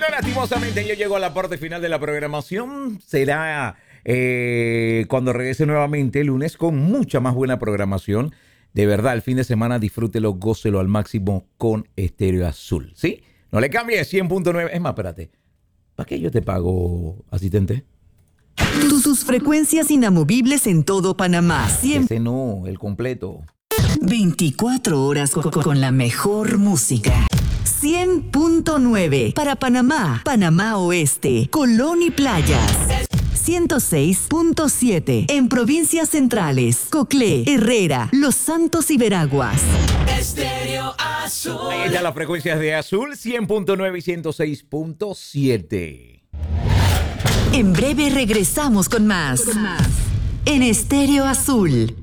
Bueno, lastimosamente yo llego a la parte final de la programación. Será cuando regrese nuevamente el lunes con mucha más buena programación. De verdad, el fin de semana disfrútelo, gócelo al máximo con Estéreo Azul, ¿sí? No le cambies, 100.9. Es más, espérate. ¿Para qué yo te pago, asistente? Sus frecuencias inamovibles en todo Panamá. Ese no, el completo. 24 horas con la mejor música. 100.9 para Panamá, Panamá Oeste, Colón y Playas. 106.7 en provincias centrales, Coclé, Herrera, Los Santos y Veraguas. Estéreo Azul. Ahí están las frecuencias de Azul, 100.9 y 106.7. En breve regresamos con más. En Estéreo Azul.